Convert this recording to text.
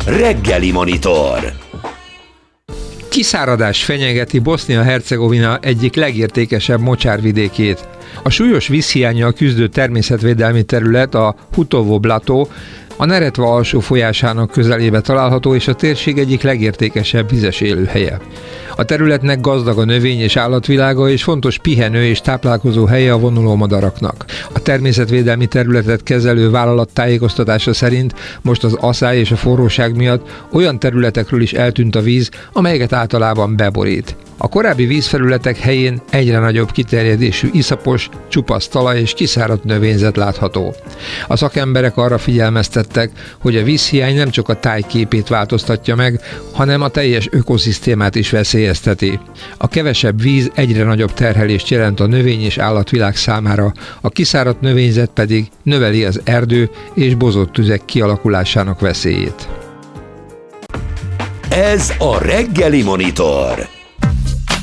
Reggeli Monitor. Kiszáradás fenyegeti Bosznia-Hercegovina egyik legértékesebb mocsárvidékét. A súlyos vízhiánnyal küzdő természetvédelmi terület, a Hutovo Blato, a Neretva alsó folyásának közelébe található, és a térség egyik legértékesebb vizes élőhelye. A területnek gazdag a növény- és állatvilága, és fontos pihenő és táplálkozó helye a vonuló madaraknak. A természetvédelmi területet kezelő vállalat tájékoztatása szerint most az aszály és a forróság miatt olyan területekről is eltűnt a víz, amelyeket általában beborít. A korábbi vízfelületek helyén egyre nagyobb kiterjedésű iszapos, csupasz talaj és kiszáradt növényzet látható. A szakemberek arra figyelmeztettek, hogy a vízhiány nem csak a táj képét változtatja meg, hanem a teljes ökoszisztémát is veszélyezteti. A kevesebb víz egyre nagyobb terhelést jelent a növény- és állatvilág számára, a kiszáradt növényzet pedig növeli az erdő és bozott tüzek kialakulásának veszélyét. Ez a Reggeli Monitor.